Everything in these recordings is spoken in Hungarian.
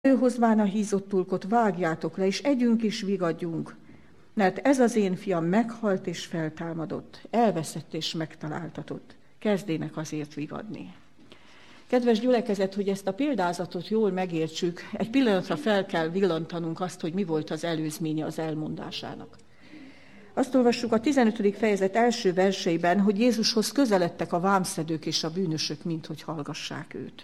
Előhozván a hízott tulkot, vágjátok le, és együnk is vigadjunk, mert ez az én fiam meghalt és feltámadott, elveszett és megtaláltatott. Kezdének azért vigadni. Kedves gyülekezet, hogy ezt a példázatot jól megértsük, egy pillanatra fel kell villantanunk azt, hogy mi volt az előzménye az elmondásának. Azt olvassuk a 15. fejezet első verseiben, hogy Jézushoz közeledtek a vámszedők és a bűnösök, minthogy hallgassák őt.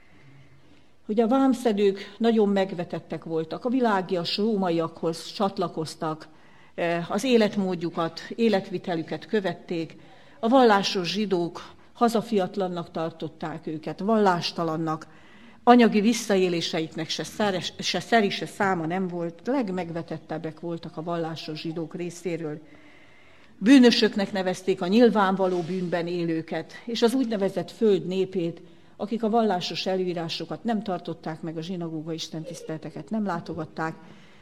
Ugye a vámszedők nagyon megvetettek voltak, a világias rómaiakhoz csatlakoztak, az életmódjukat, életvitelüket követték, a vallásos zsidók hazafiatlannak tartották őket, vallástalannak, anyagi visszaéléseiknek se szeri, se száma nem volt, legmegvetettebbek voltak a vallásos zsidók részéről. Bűnösöknek nevezték a nyilvánvaló bűnben élőket, és az úgynevezett föld népét, akik a vallásos előírásokat nem tartották meg, a zsinagóga istentiszteleteket nem látogatták,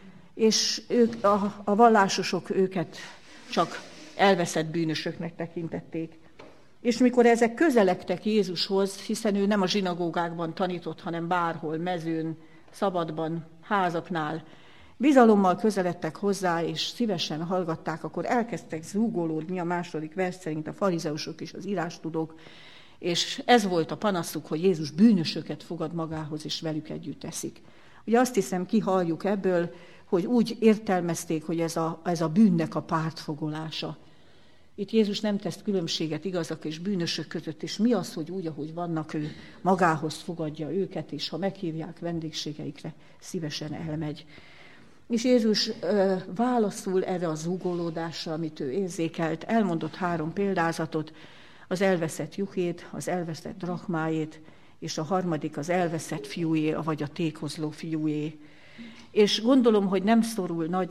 és ők, a vallásosok őket csak elveszett bűnösöknek tekintették. És mikor ezek közeledtek Jézushoz, hiszen ő nem a zsinagógákban tanított, hanem bárhol, mezőn, szabadban, házaknál, bizalommal közeledtek hozzá, és szívesen hallgatták, akkor elkezdtek zúgolódni a második vers szerint a farizeusok és az írástudók, és ez volt a panaszuk, hogy Jézus bűnösöket fogad magához, és velük együtt eszik. Ugye azt hiszem, kihalljuk ebből, hogy úgy értelmezték, hogy ez a bűnnek a pártfogolása. Itt Jézus nem tesz különbséget igazak és bűnösök között, és mi az, hogy úgy, ahogy vannak, ő magához fogadja őket, és ha meghívják vendégségeikre, szívesen elmegy. És Jézus válaszul erre a zúgolódásra, amit ő érzékelt, elmondott 3 példázatot, az elveszett juhét, az elveszett drachmájét, és a harmadik az elveszett fiújé, vagy a tékozló fiújé. És gondolom, hogy nem szorul nagy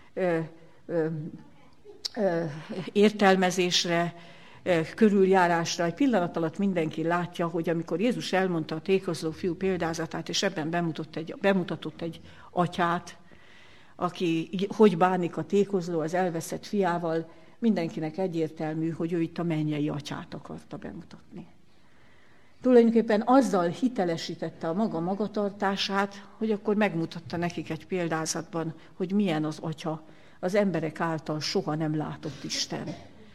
értelmezésre, körüljárásra. Egy pillanat alatt mindenki látja, hogy amikor Jézus elmondta a tékozló fiú példázatát, és ebben bemutatott egy atyát, aki hogy bánik a tékozló az elveszett fiával, mindenkinek egyértelmű, hogy ő itt a mennyei atyát akarta bemutatni. Tulajdonképpen azzal hitelesítette a maga magatartását, hogy akkor megmutatta nekik egy példázatban, hogy milyen az atya, az emberek által soha nem látott Isten.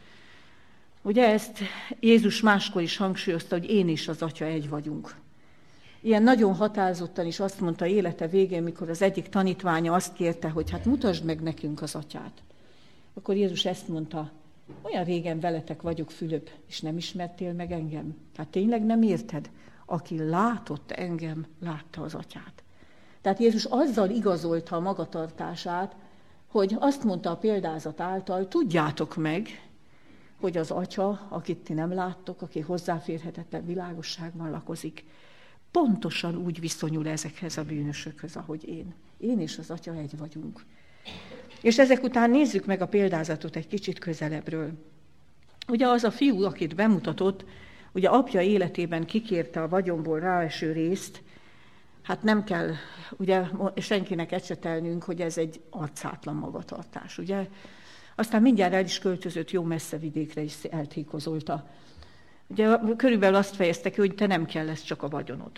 Ugye ezt Jézus máskor is hangsúlyozta, hogy én és az atya egy vagyunk. Ilyen nagyon határozottan is azt mondta élete végén, mikor az egyik tanítványa azt kérte, hogy hát mutasd meg nekünk az atyát. Akkor Jézus ezt mondta, olyan régen veletek vagyok, Fülöp, és nem ismertél meg engem? Hát tényleg nem érted? Aki látott engem, látta az atyát. Tehát Jézus azzal igazolta a magatartását, hogy azt mondta a példázat által, tudjátok meg, hogy az atya, akit ti nem láttok, aki hozzáférhetetlen világosságban lakozik, pontosan úgy viszonyul ezekhez a bűnösökhöz, ahogy én. Én és az atya egy vagyunk. És ezek után nézzük meg a példázatot egy kicsit közelebbről. Ugye az a fiú, akit bemutatott, ugye apja életében kikérte a vagyonból ráeső részt, hát nem kell ugye senkinek ecsetelnünk, hogy ez egy arcátlan magatartás, ugye? Aztán mindjárt el is költözött jó messze vidékre, és eltékozolta. Ugye körülbelül azt fejezte ki, hogy te nem kell, ez csak a vagyonod.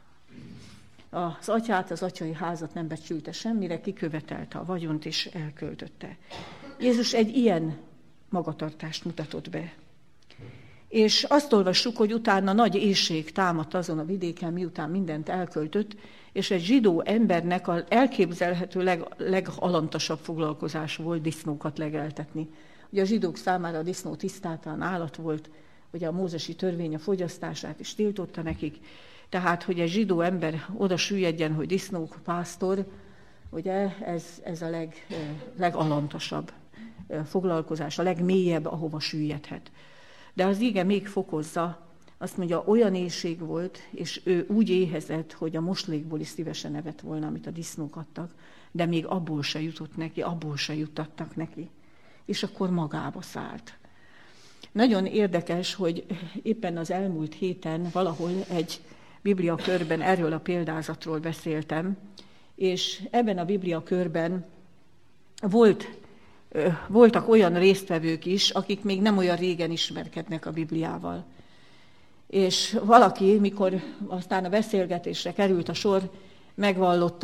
Az atyát, az atyai házat nem becsülte semmire, kikövetelte a vagyont és elköltötte. Jézus egy ilyen magatartást mutatott be. És azt olvassuk, hogy utána nagy éhség támadt azon a vidéken, miután mindent elköltött, és egy zsidó embernek az elképzelhető legalantasabb foglalkozás volt disznókat legeltetni. Ugye a zsidók számára a disznó tisztátalan állat volt, ugye a mózesi törvény a fogyasztását is tiltotta nekik, tehát, hogy egy zsidó ember oda süllyedjen, hogy disznók pásztor, ugye ez a legalantasabb foglalkozás, a legmélyebb, ahova süllyedhet. De az ige még fokozza, azt mondja, olyan éhség volt, és ő úgy éhezett, hogy a moslékból is szívesen evett volna, amit a disznók adtak, de még abból se jutott neki, abból se juttattak neki. És akkor magába szállt. Nagyon érdekes, hogy éppen az elmúlt héten valahol egy bibliakörben erről a példázatról beszéltem, és ebben a bibliakörben voltak olyan résztvevők is, akik még nem olyan régen ismerkednek a Bibliával. És valaki, mikor aztán a beszélgetésre került a sor, megvallotta